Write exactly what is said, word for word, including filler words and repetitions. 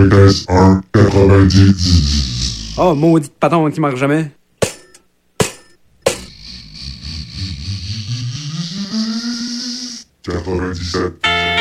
quatre-vingt-quinze un quatre-vingt-dix. Oh, maudit patron qui marche jamais. quatre-vingt-dix-sept